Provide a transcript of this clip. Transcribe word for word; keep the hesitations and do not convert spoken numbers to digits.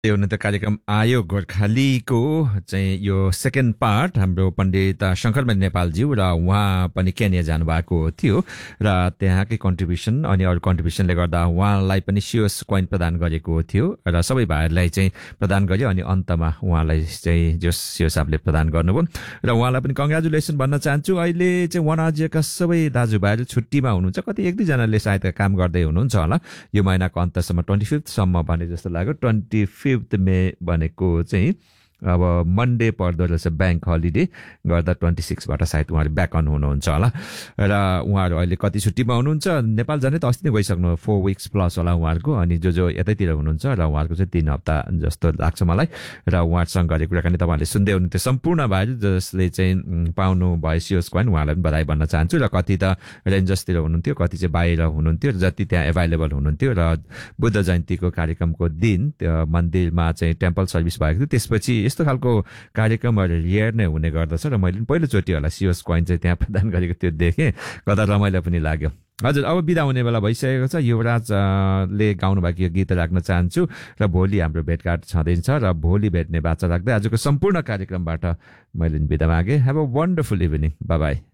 यो न त कार्यक्रम आयो गोर्खालीको चाहिँ यो सेकेन्ड पार्ट हाम्रो पण्डित शङ्करमणि नेपालज्यू र उहाँ पनि केन्या जानुभएको थियो र त्यहाँकै कन्ट्रिब्युसन अनि अरू कन्ट्रिब्युसनले गर्दा उहाँलाई पनि सियोस कोइन प्रदान गरेको थियो र सबै भाइहरूलाई चाहिँ प्रदान गर्यो अनि अन्तमा उहाँलाई चाहिँ जो सियोस साहबले प्रदान गर्नुभयो र उहाँलाई पनि कङ्ग्रेचुलेसन भन्न चाहन्छु। अहिले चाहिँ वनआजिएका सबै दाजुभाइहरू छुट्टीमा हुनुहुन्छ, कति एक दुईजनाले सायद काम गर्दै हुनुहुन्छ होला। यो महिनाको अन्तसम्म ट्वेन्टी फिफ्थसम्म भने जस्तो लाग्यो। ट्वेन्टी फिफ्थ मे भनेको चाहिँ अब मन्डे पर्दो रहेछ, ब्याङ्क हलिडे गर्दा ट्वेन्टी सिक्सबाट सायद उहाँहरू ब्याक अन हुनुहुन्छ होला र उहाँहरू अहिले कति छुट्टीमा हुनुहुन्छ। नेपाल जाने त अस्ति नै गइसक्नु, फोर विक्स प्लस होला उहाँहरूको। अनि जो जो यतैतिर हुनुहुन्छ र उहाँहरूको चाहिँ तिन हप्ता जस्तो लाग्छ मलाई र उहाँहरूसँग गरेको कुराकानी तपाईँहरूले सुन्दै हुनुहुन्थ्यो। सम्पूर्ण भाइहरू जसले चाहिँ पाउनु भयो सियोस कोइन उहाँलाई पनि बधाई भन्न चाहन्छु र कति त रेन्जर्सतिर हुनुहुन्थ्यो, कति चाहिँ बाहिर हुनुहुन्थ्यो, जति त्यहाँ एभाइलेबल हुनुहुन्थ्यो र बुद्ध जयन्तीको कार्यक्रमको दिन त्यो मन्दिरमा चाहिँ टेम्पल सर्भिस भएको थियो। त्यसपछि यस्तो खालको कार्यक्रमहरू रियर नै हुने गर्दछ र मैले पहिलोचोटि होला सियोस कोइन चाहिँ त्यहाँ प्रदान गरेको त्यो देखेँ, कता रमाइलो पनि लाग्यो। हजुर, अब बिदा हुने बेला भइसकेको छ। युवराजले गाउनु भएको यो गीत राख्न चाहन्छु र भोलि हाम्रो भेटघाट छँदैछ र भोलि भेट्ने बाचा राख्दै आजको सम्पूर्ण कार्यक्रमबाट मैले बिदा मागेँ। Have a wonderful evening, by by.